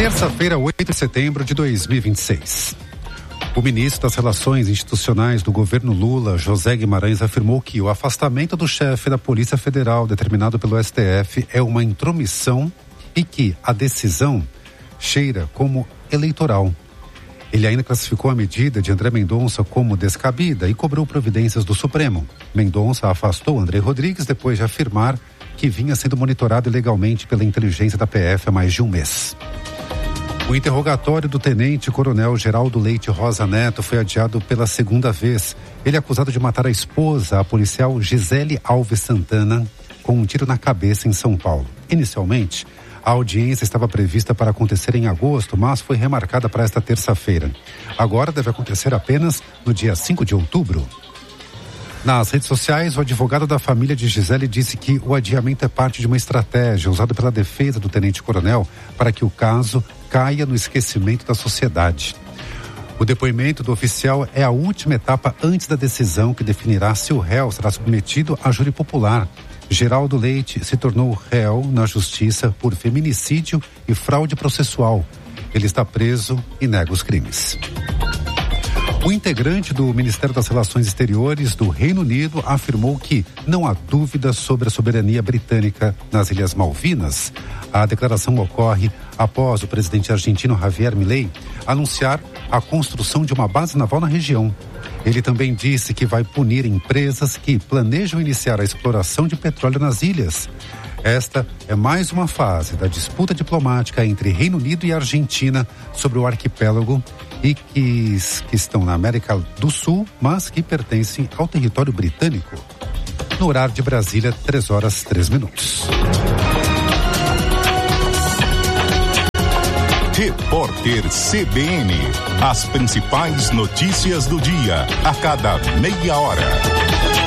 Terça-feira, 8 de setembro de 2026. O ministro das Relações Institucionais do governo Lula, José Guimarães, afirmou que o afastamento do chefe da Polícia Federal, determinado pelo STF, é uma intromissão e que a decisão cheira como eleitoral. Ele ainda classificou a medida de André Mendonça como descabida e cobrou providências do Supremo. Mendonça afastou André Rodrigues depois de afirmar que vinha sendo monitorado ilegalmente pela inteligência da PF há mais de um mês. O interrogatório do tenente-coronel Geraldo Leite Rosa Neto foi adiado pela segunda vez. Ele é acusado de matar a esposa, a policial Gisele Alves Santana, com um tiro na cabeça em São Paulo. Inicialmente, a audiência estava prevista para acontecer em agosto, mas foi remarcada para esta terça-feira. Agora deve acontecer apenas no dia 5 de outubro. Nas redes sociais, o advogado da família de Gisele disse que o adiamento é parte de uma estratégia usada pela defesa do tenente-coronel para que o caso caia no esquecimento da sociedade. O depoimento do oficial é a última etapa antes da decisão que definirá se o réu será submetido a júri popular. Geraldo Leite se tornou réu na justiça por feminicídio e fraude processual. Ele está preso e nega os crimes. O integrante do Ministério das Relações Exteriores do Reino Unido afirmou que não há dúvida sobre a soberania britânica nas Ilhas Malvinas. A declaração ocorre após o presidente argentino Javier Milei anunciar a construção de uma base naval na região. Ele também disse que vai punir empresas que planejam iniciar a exploração de petróleo nas ilhas. Esta é mais uma fase da disputa diplomática entre Reino Unido e Argentina sobre o arquipélago e que estão na América do Sul, mas que pertencem ao território britânico. No horário de Brasília, 3h03. Repórter CBN. As principais notícias do dia, a cada meia hora.